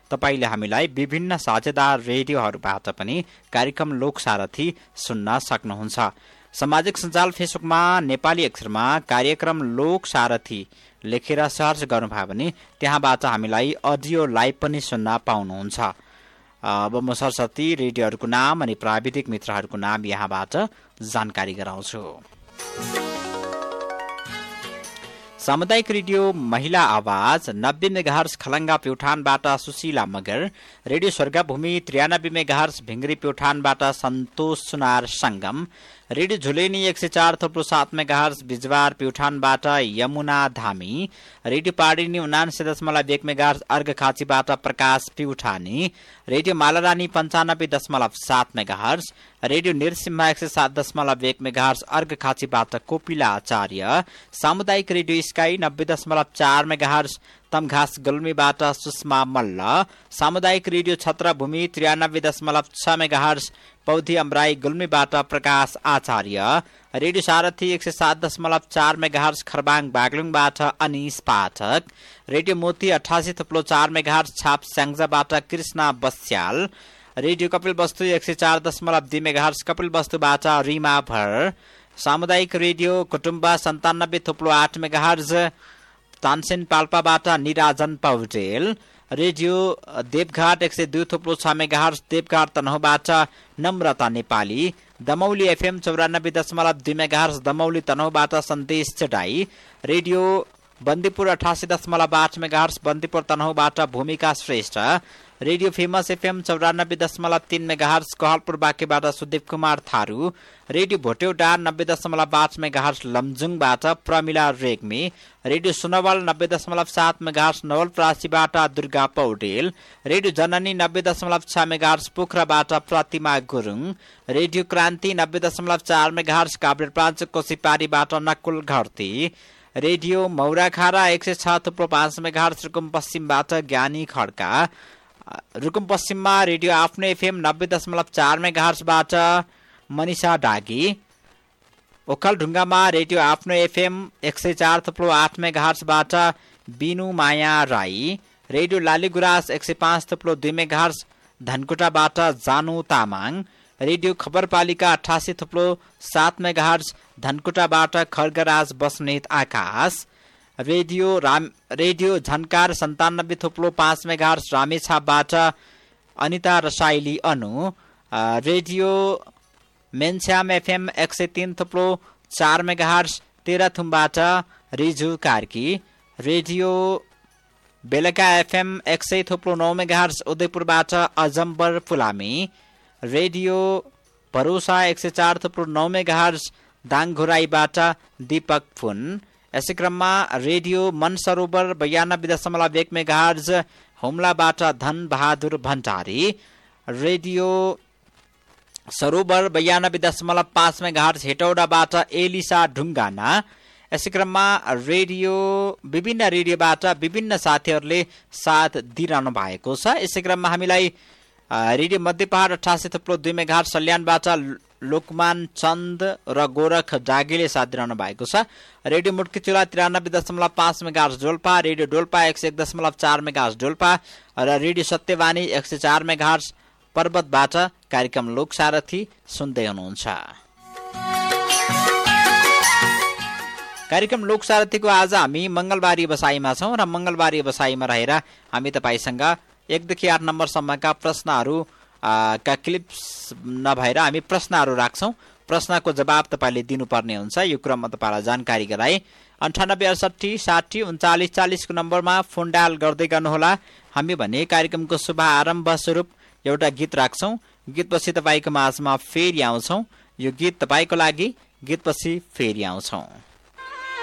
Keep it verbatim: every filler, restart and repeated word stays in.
तपाईले हामीलाई विभिन्न साझेदार रेडियोहरूबाट पनि कार्यक्रम लोकसारथी सुन्न सक्नुहुन्छ। सामाजिक सञ्जाल फेसबुकमा नेपाली अक्षरमा कार्यक्रम लोकसारथी लेखेर सर्च गर्नुभयो भने त्यहाँबाट हामीलाई अडियो लाइभ पनि सुन्न पाउनुहुन्छ। अब म सरस्वती रेडियोहरूको नाम अनि प्राविधिक मित्रहरूको नाम यहाँबाट जानकारी गराउँछु। सामुदायिक रेडियो महिला आवाज नब्बे megahertz Khalanga प्युठानबाट Sushila Magar, radio स्वर्गभूमि त्रियानब्बे megahertz भिङ्ग्री प्युठानबाट सन्तोष सुनार संगम, रेडियो झुलेनी एक सय चार थोप्लो सात मेगाहर्ज बिजवार प्युठानबाट यमुना धामी, रेडियो पाडिनी उनान्से दशमलव एक मेगाहर्ज अर्घखाँचीबाट प्रकाश प्युठानी, रेडियो मालारानी पञ्चानब्बे दशमलव सात मेगाहर्ज, रेडियो निरसिम्हा एक सय सात दशमलव एक मेगाहर्ज अर्घखाँचीबाट कोपिला आचार्य, सामुदायिक रेडियो स्काई नब्बे दशमलव चार मेगाहर्ज तमघास गुल्मीबाट सुषमा मल्ल, सामुदायिक रेडियो छत्रभूमि त्रियानब्बे दशमलव छ मेगाहर्ज पौधी अमराई गुल्मीबाट प्रकाश आचार्य, रेडियो सारथी एक सय सात दशमलव चार मेगाहर्ज खरबाङ बागलुङबाट अनिस पाठक, रेडियो मोती अठासी थुप्लो चार मेगाहर्ज छाप स्याङ्जाबाट कृष्ण बस्याल, रेडियो कपिल वस्तु एक सय चार दशमलव दुई मेगाहर्ज कपिल वस्तुबाट रिमा भर, सामुदायिक रेडियो कुटुम्ब सन्तानब्बे थुप्लो आठ मेगाहर्ज तानसेन पाल्पाबाट निराजन पौडेल, रेडियो देवघाट एक सय दुई थुप्लो छ मेगाहर्ज देवघाट तनहुबाट नम्रता नेपाली, दमौली एफएम चौरानब्बे दशमलव दुई मेगाहर्ज दमौली तनहुबाट सन्देश चटाई, रेडियो बन्दीपुर अठासी दशमलव आठ मेगाहर्ज बन्दीपुर तनहुबाट भूमिका श्रेष्ठ, रेडियो फेमस एफएम चौरानब्बे दशमलव तीन मेगाहर्ज कोहलपुर बाँकेबाट सुदीप कुमार थारू, रेडियो भोटेउडा नब्बे दशमलव आठ मेगाहर्ज लमजुङबाट प्रमिला रेग्मी, रेडियो सुनवल नब्बे दशमलव सात मेगाहर्ज नवलपरासीबाट दुर्गा पौडेल, रेडियो जननी नब्बे दशमलव छ मेगाहर्ज पोखराबाट प्रतिमा गुरुङ, रेडियो क्रान्ति नब्बे दशमलव चार मेगाहर्ज काभ्रेपलाञ्चोक कोसीपारीबाट नकुल घरती, रेडियो मौराखारा एक सय छ थुप्रो पाँच मेगाहर्ज रुकुम पश्चिमबाट ज्ञानी खड्का, रुकुम पश्चिममा रेडियो आफ्नो एफएम नब्बे दशमलव चार मेगाहर्जबाट मनिषा डागी, ओखलढुङ्गामा रेडियो आफ्नो एफएम एक सय चार थुप्रो आठ मेगाहर्जबाट बिनु माया राई, रेडियो लालीगुराँस एक सय पाँच थुप्लो दुई मेगाहर्ज धनकुटाबाट जानु तामाङ, रेडियो खबरपालिका अठासी थुप्लो सात मेगाहर्ज धनकुटाबाट खड्गराज बस्नेत आकाश, रेडियो राम रेडियो झन्कार सन्तानब्बे थुप्लो पाँच मेगाहर्ज रामेछापबाट अनिता रसाइली अनु, रेडियो मेन्स्याम एफएम एक सय तीन थुप्लो चार मेगाहर्ज तेह्रथुमबाट रिजु कार्की, रेडियो बेलका एफएम एक सय थुप्लो नौ मेगाहर्ज उदयपुरबाट अजम्बर फुलामी, रेडियो भरोसा एक सय चार थुप्रो नौ मेगाहर्ज दाङघुराईबाट दीपक फुन, यसै क्रममा रेडियो मन सरोवर बयानब्बे दशमलव एक मेगाहर्ज हुम्लाबाट धन बहादुर भण्डारी, रेडियो सरोवर बयानब्बे दशमलव पाँच मेगाहर्ज हेटौडाबाट एलिसा ढुङ्गाना, यसै क्रममा रेडियो विभिन्न रेडियोबाट विभिन्न साथीहरूले साथ दिइरहनु भएको छ। यसै क्रममा हामीलाई रेडियो मध्यपहाड अठासी थुप्लो दुई मेगाहर्ज सल्यानबाट लोकमान चन्द र गोरख डागीले साथ दिइरहनु भएको छ। रेडियो मुटकीचुला त्रियानब्बे दशमलव पाँच मेगाहर्ज डोल्पा, रेडियो डोल्पा एक सय एक दशमलव चार मेगाहर्ज डोल्पा र रेडियो सत्यवाणी एक सय चार मेगाहर्ज पर्वतबाट कार्यक्रम लोकसारथी सुन्दै हुनुहुन्छ। कार्यक्रम लोकसारथीको आज हामी मंगलबारी बसाईमा छौं र मंगलबारी बसाईमा रहेर हामी तपाईसँग एकदेखि आठ नम्बरसम्मका प्रश्नहरू का क्लिप्स नभएर हामी प्रश्नहरू राख्छौं। प्रश्नको जवाब तपाईले दिनुपर्ने हुन्छ। यो क्रममा तपाईलाई जानकारी गराए अन्ठानब्बे अडसठी साठी उन्चालिस चालिस को नम्बरमा फोन डायल गर्दै गर्नुहोला। हामी भने कार्यक्रमको शुभ आरम्भ स्वरूप एउटा गीत राख्छौं। गीतपछि तपाईको माझमा फेरि आउँछौं। यो गीत तपाईको लागि, गीतपछि फेरि आउँछौं।